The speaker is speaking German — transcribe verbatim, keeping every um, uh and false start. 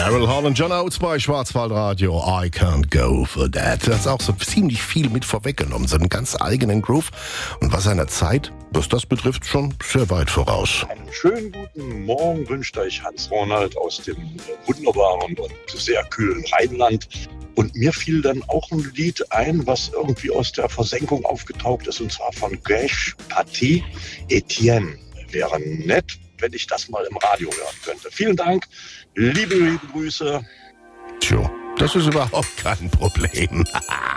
Daryl Hall und John Oates bei Schwarzwaldradio. I can't go for that. Das ist auch so ziemlich viel mit vorweggenommen, so einen ganz eigenen Groove. Und was seiner Zeit, was das betrifft, schon sehr weit voraus. Einen schönen guten Morgen wünscht euch Hans Ronald aus dem wunderbaren und sehr kühlen Rheinland. Und mir fiel dann auch ein Lied ein, was irgendwie aus der Versenkung aufgetaucht ist, und zwar von Gash Paty Etienne. Wäre nett, wenn ich das mal im Radio hören könnte. Vielen Dank, liebe, liebe Grüße. Tja, das ist überhaupt kein Problem.